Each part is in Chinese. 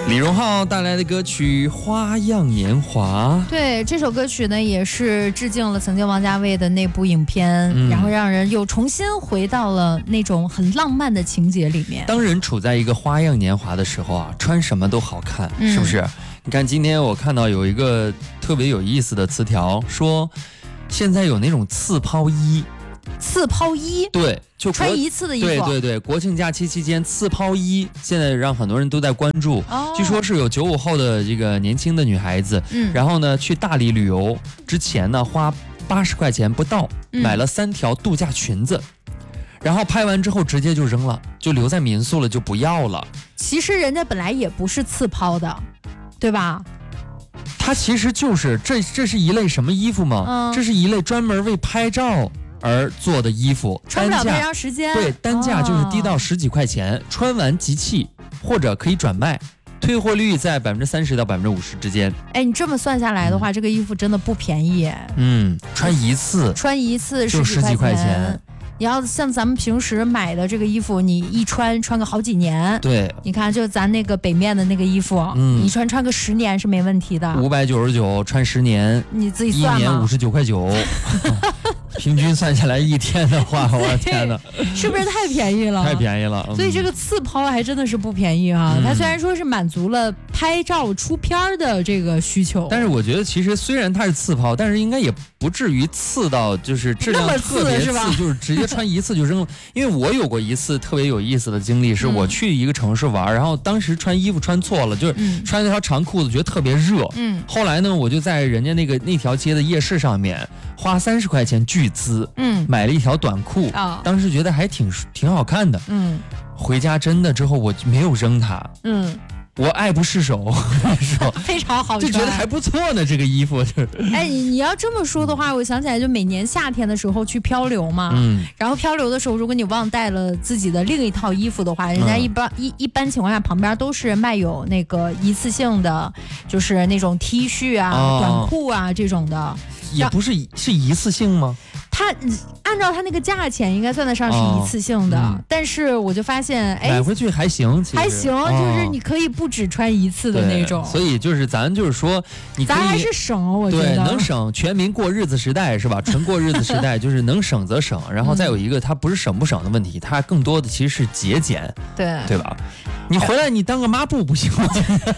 李荣浩带来的歌曲《花样年华》， 对，这首歌曲呢也是致敬了曾经王家卫的那部影片，然后让人又重新回到了那种很浪漫的情节里面。 当人处在一个花样年华的时候啊，穿什么都好看，是不是？你看今天我看到有一个特别有意思的词条，说现在有那种次抛衣。 次抛衣， 对，就穿一次的衣服。 对，国庆假期期间次抛衣，现在让很多人都在关注。据说是有95后的这个年轻的女孩子，然后呢去大理旅游之前呢花80块钱不到，买了3条度假裙子，然后拍完之后直接就扔了，就留在民宿了，就不要了。 其实人家本来也不是次抛的，对吧？ 它其实就是这是一类什么衣服吗？这是一类专门为拍照而做的衣服， 穿不了多长时间， 对，单价就是低到10几块钱，穿完即弃或者可以转卖，退货率在30%到50%之间。 哎，你这么算下来的话，这个衣服真的不便宜哎。 穿一次就 10几块钱。 你要像咱们平时买的这个衣服，你一穿个好几年。 对， 你看就咱那个北面的那个衣服，你穿个10年是没问题的。 599穿10年， 你自己算嘛。 1年59块9。平均算下来1天的话，我的天哪， 是不是太便宜了？ 太便宜了。 所以这个次抛还真的是不便宜啊。它虽然说是满足了拍照出片的这个需求， 但是我觉得其实虽然它是次抛，但是应该也不至于次到就是质量特别次，就是直接穿一次就扔了。因为我有过一次特别有意思的经历，是我去一个城市玩，然后当时穿衣服穿错了，就是穿那条长裤子觉得特别热。后来呢，我就在人家那条街的夜市上面花30块钱巨资，买了一条短裤，当时觉得还挺好看的，回家真的之后我没有扔它，我爱不释手， 非常好穿， 就觉得还不错呢。这个衣服， 哎，你要这么说的话，我想起来，就每年夏天的时候去漂流嘛，然后漂流的时候，如果你忘带了自己的另一套衣服的话，人家一般情况下旁边都是卖有那个一次性的，就是那种 T 恤啊、短裤啊这种的， 也不是一次性吗？ 它按照它那个价钱应该算得上是一次性的，但是我就发现，哎， 买回去还行， 还行，就是你可以不只穿一次的那种。 所以就是咱就是说， 咱还是省，我觉得对，能省，全民过日子时代是吧？纯过日子时代就是能省则省，然后再有一个，它不是省不省的问题，它更多的其实是节俭，对吧？你回来你当个抹布不行吗？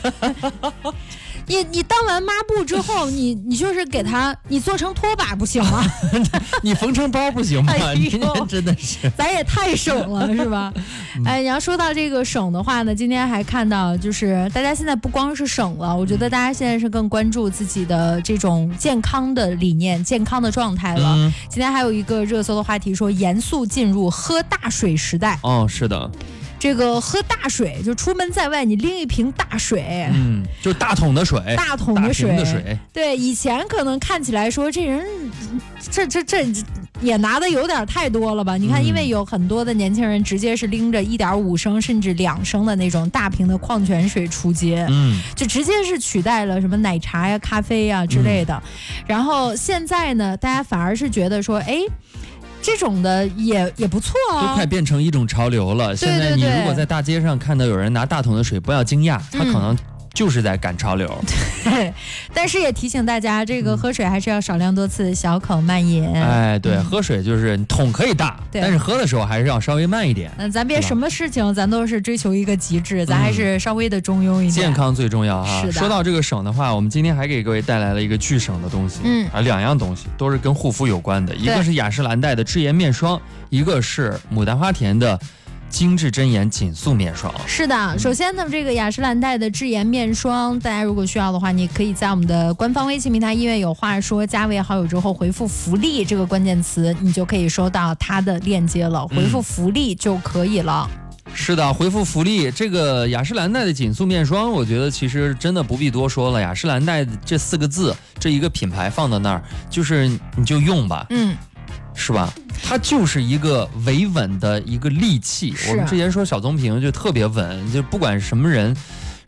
你当完抹布之后，你就是给它你做成拖把不行吗？ 你缝成包不行吗？你真的是， 咱也太省了是吧？哎，你要说到这个省的话呢，今天还看到就是大家现在不光是省了，我觉得大家现在是更关注自己的这种健康的理念、健康的状态了。今天还有一个热搜的话题说，严肃进入喝大水时代。 是的。 这个喝大水，就出门在外，你拎一瓶大水， 就是大桶的水， 大桶的水， 对， 以前可能看起来说这人，这也拿的有点太多了吧？你看，因为有很多的年轻人直接是拎着1.5升甚至2升的那种大瓶的矿泉水出街，就直接是取代了什么奶茶呀、咖啡呀之类的。然后现在呢，大家反而是觉得说，哎。这种的也不错啊， 都快变成一种潮流了。现在你如果在大街上看到有人拿大桶的水，不要惊讶，他可能就是在赶潮流。 对，但是也提醒大家，这个喝水还是要少量多次，小口慢饮。 哎，对，喝水就是桶可以大，但是喝的时候还是要稍微慢一点。 咱别什么事情咱都是追求一个极致，咱还是稍微的中庸一点。 健康最重要哈。 是的。 说到这个省的话，我们今天还给各位带来了一个巨省的东西，2样东西都是跟护肤有关的，一个是雅诗兰黛的智颜面霜，一个是牡丹花田的精致真颜紧塑面霜。 是的，首先呢，这个雅诗兰黛的智颜面霜，大家如果需要的话，你可以在我们的官方微信平台音乐有话说加为好友之后回复福利这个关键词，你就可以收到它的链接了，回复福利就可以了。 是的，回复福利。这个雅诗兰黛的紧塑面霜，我觉得其实真的不必多说了，雅诗兰黛这4个字，这一个品牌放到那儿，就是你就用吧，是吧？它就是一个维稳的一个利器。我们之前说小棕瓶就特别稳，就不管什么人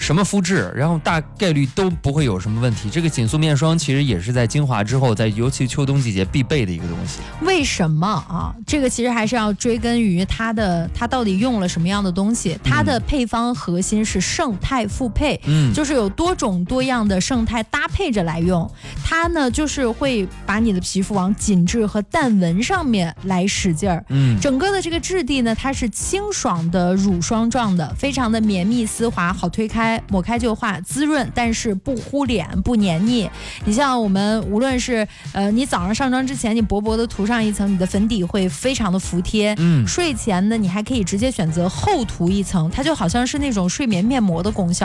什么肤质，然后大概率都不会有什么问题。这个紧塑面霜其实也是在精华之后，在尤其秋冬季节必备的一个东西。 为什么啊？这个其实还是要追根于它到底用了什么样的东西。它的配方核心是胜肽复配，就是有多种多样的胜肽搭配着来用。它呢就是会把你的皮肤往紧致和淡纹上面来使劲儿。整个的这个质地呢，它是清爽的乳霜状的，非常的绵密丝滑，好推开，抹开就化，滋润，但是不糊脸，不黏腻。你像我们无论是你早上上妆之前，你薄薄的涂上一层，你的粉底会非常的服帖。睡前呢，你还可以直接选择厚涂一层，它就好像是那种睡眠面膜的功效。